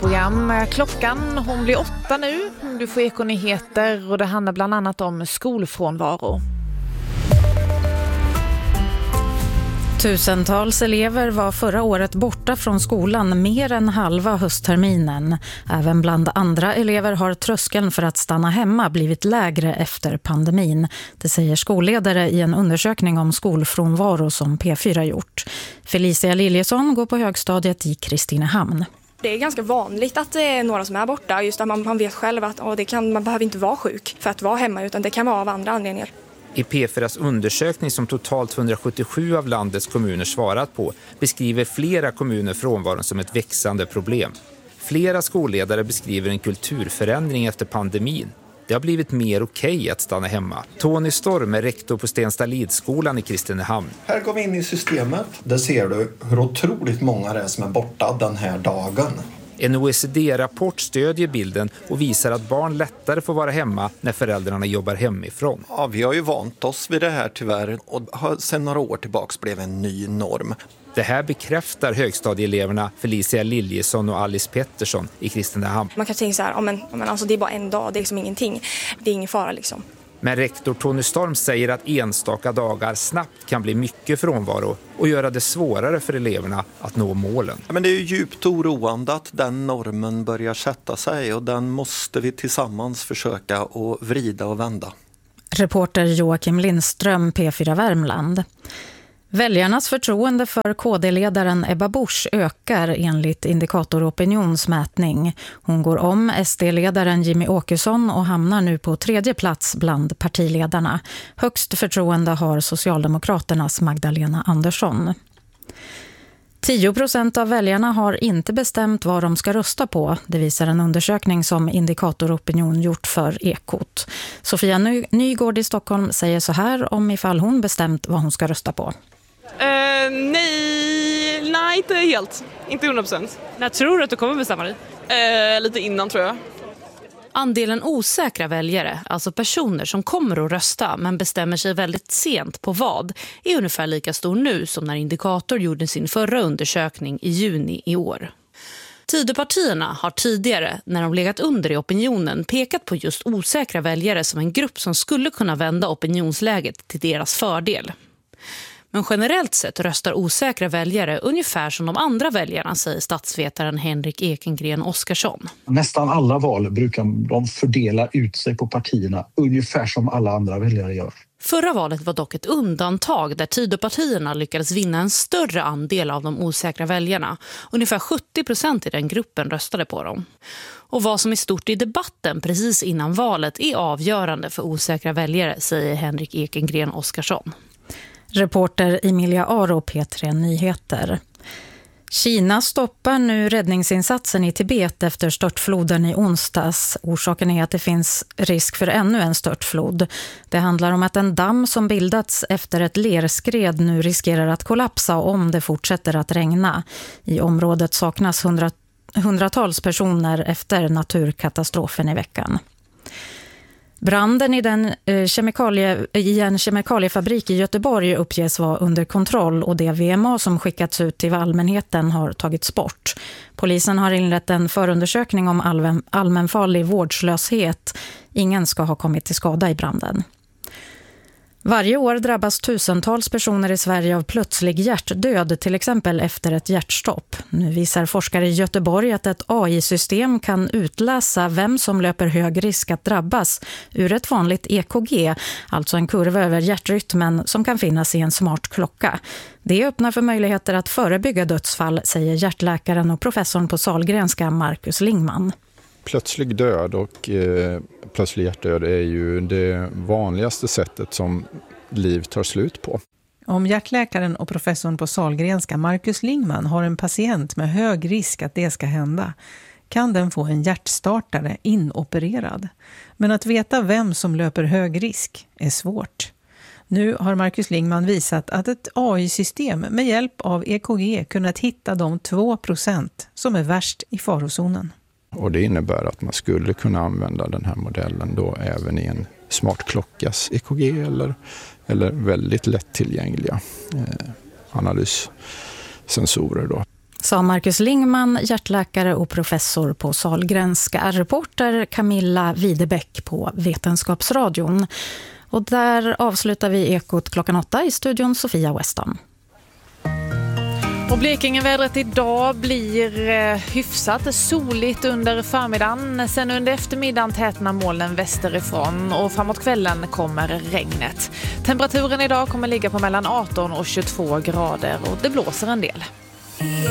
program. Klockan hon blir 8 nu. Du får Ekonyheter och det handlar bland annat om skolfrånvaro. Tusentals elever var förra året borta från skolan mer än halva höstterminen. Även bland andra elever har tröskeln för att stanna hemma blivit lägre efter pandemin. Det säger skolledare i en undersökning om skolfrånvaro som P4 gjort. Felicia Liljesson går på högstadiet i Kristinehamn. Det är ganska vanligt att det är några som är borta. Just att man vet själv att man behöver inte vara sjuk för att vara hemma, utan det kan vara av andra anledningar. I P4s undersökning som totalt 177 av landets kommuner svarat på beskriver flera kommuner frånvaron som ett växande problem. Flera skolledare beskriver en kulturförändring efter pandemin. Det har blivit mer okej att stanna hemma. Tony Storm är rektor på Stenstalidsskolan i Kristinehamn. Här går vi in i systemet. Där ser du hur otroligt många det är som är borta den här dagen. En OECD-rapport stödjer bilden och visar att barn lättare får vara hemma när föräldrarna jobbar hemifrån. Ja, vi har ju vant oss vid det här tyvärr och har sedan några år tillbaka blev en ny norm. Det här bekräftar högstadieeleverna Felicia Liljesson och Alice Pettersson i Kristinehamn. Man kan tänka så här, alltså det är bara en dag, det är liksom ingenting. Det är ingen fara liksom. Men rektor Tony Storm säger att enstaka dagar snabbt kan bli mycket frånvaro och göra det svårare för eleverna att nå målen. Ja, men det är ju djupt oroande att den normen börjar sätta sig och den måste vi tillsammans försöka att vrida och vända. Reporter Joakim Lindström, P4 Värmland. Väljarnas förtroende för KD-ledaren Ebba Busch ökar enligt Indikator Opinionsmätning. Hon går om SD-ledaren Jimmy Åkesson och hamnar nu på 3:e plats bland partiledarna. Högst förtroende har Socialdemokraternas Magdalena Andersson. 10% av väljarna har inte bestämt vad de ska rösta på. Det visar en undersökning som Indikator Opinion gjort för Ekot. Sofia Nygård i Stockholm säger så här om ifall hon bestämt vad hon ska rösta på. Nej, inte helt. Inte 100%. När tror du att du kommer bestämma dig? Lite innan tror jag. Andelen osäkra väljare, alltså personer som kommer att rösta men bestämmer sig väldigt sent på vad, är ungefär lika stor nu som när Indikator gjorde sin förra undersökning i juni i år. Tidöpartierna har tidigare, när de legat under i opinionen, pekat på just osäkra väljare som en grupp som skulle kunna vända opinionsläget till deras fördel. Men generellt sett röstar osäkra väljare ungefär som de andra väljarna, säger statsvetaren Henrik Ekengren Oskarsson. Nästan alla val brukar de fördela ut sig på partierna ungefär som alla andra väljare gör. Förra valet var dock ett undantag där Tidöpartierna lyckades vinna en större andel av de osäkra väljarna. Ungefär 70% i den gruppen röstade på dem. Och vad som är stort i debatten precis innan valet är avgörande för osäkra väljare, säger Henrik Ekengren Oskarsson. Reporter Emilia Aro, P3 Nyheter. Kina stoppar nu räddningsinsatsen i Tibet efter störtfloden i onsdags. Orsaken är att det finns risk för ännu en störtflod. Det handlar om att en damm som bildats efter ett lerskred nu riskerar att kollapsa om det fortsätter att regna. I området saknas hundratals personer efter naturkatastrofen i veckan. Branden i en kemikaliefabrik i Göteborg uppges vara under kontroll och det VMA som skickats ut till allmänheten har tagits bort. Polisen har inlett en förundersökning om allmänfarlig vårdslöshet. Ingen ska ha kommit till skada i branden. Varje år drabbas tusentals personer i Sverige av plötslig hjärtdöd, till exempel efter ett hjärtstopp. Nu visar forskare i Göteborg att ett AI-system kan utläsa vem som löper hög risk att drabbas ur ett vanligt EKG, alltså en kurva över hjärtrytmen som kan finnas i en smart klocka. Det öppnar för möjligheter att förebygga dödsfall, säger hjärtläkaren och professorn på Sahlgrenska Marcus Lingman. Plötslig död och plötslig hjärtdöd är ju det vanligaste sättet som liv tar slut på. Om hjärtläkaren och professorn på Sahlgrenska Marcus Lingman har en patient med hög risk att det ska hända, kan den få en hjärtstartare inopererad. Men att veta vem som löper hög risk är svårt. Nu har Marcus Lingman visat att ett AI-system med hjälp av EKG kunnat hitta de 2% som är värst i farozonen. Och det innebär att man skulle kunna använda den här modellen då även i en smart klockas EKG eller väldigt lättillgängliga analyssensorer då. Sa Marcus Lingman, hjärtläkare och professor på Sahlgrenska. Reporter Camilla Videbäck på Vetenskapsradion. Och där avslutar vi Ekot 8:00 i studion Sofia Weston. Och Blekingevädret idag blir hyfsat soligt under förmiddagen. Sen under eftermiddagen tätnar molnen västerifrån och framåt kvällen kommer regnet. Temperaturen idag kommer ligga på mellan 18 och 22 grader och det blåser en del.